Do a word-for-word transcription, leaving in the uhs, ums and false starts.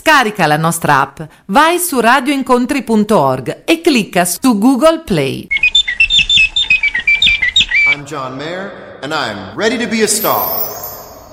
Scarica la nostra app, vai su radio incontri punto org e clicca su Google Play. I'm John Mayer and I'm ready to be a star.